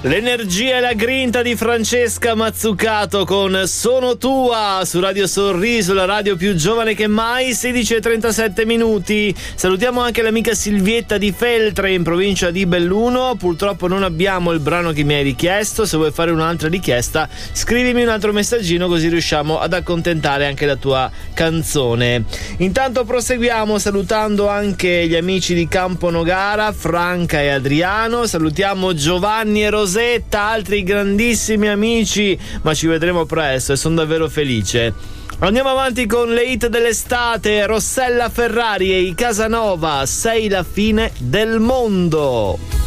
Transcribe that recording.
L'energia e la grinta di Francesca Mazzucato con Sono tua su Radio Sorriso, la radio più giovane che mai. 16:37 minuti. Salutiamo anche l'amica Silvietta di Feltre in provincia di Belluno. Purtroppo non abbiamo il brano che mi hai richiesto. Se vuoi fare un'altra richiesta, scrivimi un altro messaggino così riusciamo ad accontentare anche la tua canzone. Intanto proseguiamo salutando anche gli amici di Campo Nogara, Franca e Adriano. Salutiamo Giovanni e Rosetta, altri grandissimi amici, ma ci vedremo presto e sono davvero felice. Andiamo avanti con le hit dell'estate. Rossella Ferrari e i Casanova, Sei la fine del mondo.